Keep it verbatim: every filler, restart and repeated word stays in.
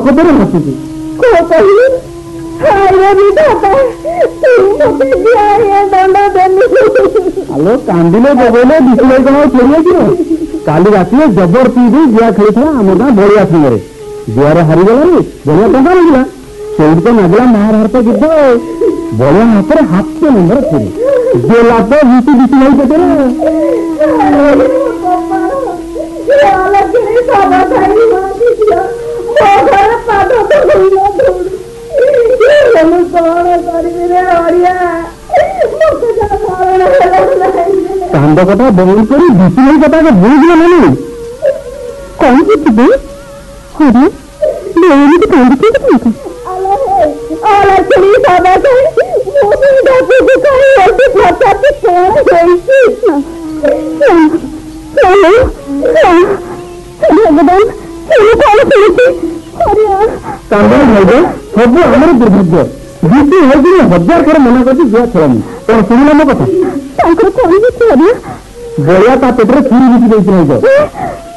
खबर हसुची को कही हाय विधाता तू मते दिया ये दंड देनी आलो कांदिले बबेले बिसले कहाँ खेलिए कि काली रात में जबर पी दी जुआ खेली आम गाँ बलिया संगे जुआर हारीगलानी बलिया टंका लगे से तो नगला मार हार तो गिद्ध बलिया हाथ में हाथ के नंबर फिर जेला तो बीसी बीसी नहीं पटे कांद कथा बंद कर बीसी नहीं कथा का भूल गया नहीं कौन सी थी अरे बेवनी तो कांद क्यों करती आला चली सादा से मोदी दापे को कहीं ऐसे भाषा पे कौन गई थी चलो भगवान चलो कौन सुनती अरे यार कांद हो गए सब हमारे दुर्भाग्य बीसी है कि हजार कर मना करती जुआ खेलनी और सुनिला मो कथा तांकर कौन भी थी अरे बलिया ता पेटरे छुरी बीसी देती नहीं